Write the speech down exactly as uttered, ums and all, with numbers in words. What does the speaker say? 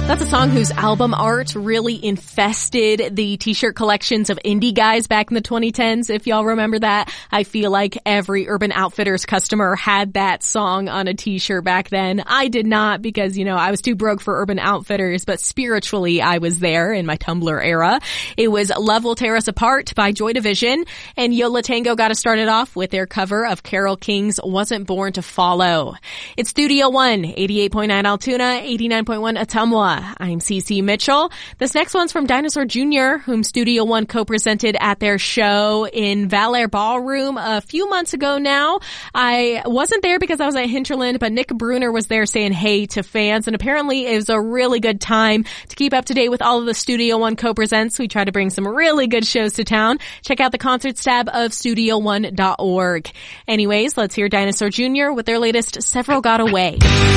That's a song whose album art really infested the t-shirt collections of indie guys back in the twenty tens. If y'all remember that, I feel like every Urban Outfitters customer had that song on a t-shirt back then. I did not because, you know, I was too broke for Urban Outfitters, but spiritually I was there in my Tumblr era. It was Love Will Tear Us Apart by Joy Division, and Yo La Tengo got us started off with their cover of Carole King's Wasn't Born to Follow. It's Studio One, eighty-eight point nine Altoona, eighty-nine point one Ottumwa. I'm Cece Mitchell. This next one's from Dinosaur Junior, whom Studio One co-presented at their show in Valair Ballroom a few months ago now. I wasn't there because I was at Hinterland, but Nick Bruner was there saying hey to fans, and apparently it was a really good time. To keep up to date with all of the Studio One co-presents, we try to bring some really good shows to town. Check out the concerts tab of studio one dot org. Anyways, let's hear Dinosaur Junior with their latest Several Got Away.